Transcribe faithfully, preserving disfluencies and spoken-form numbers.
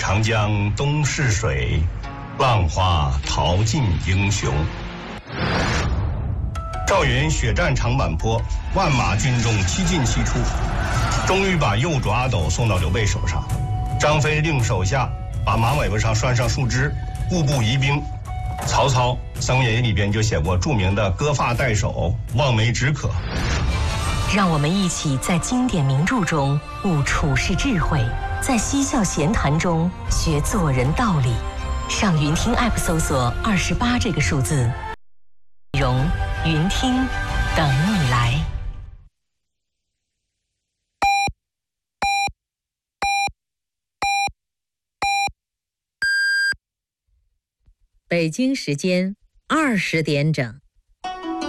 长江东逝水，浪花淘尽英雄。赵云血战长坂坡，万马军中七进七出，终于把右主阿斗送到刘备手上。张飞令手下把马尾巴上拴上树枝，步步疑兵。曹操《三国演义》里边就写过著名的割发代首，望梅止渴。 让我们一起在经典名著中悟处世智慧，在嬉笑闲谈中学做人道理。上云听 App 搜索二十八这个数字，内容云听等你来。 北京时间二十点整。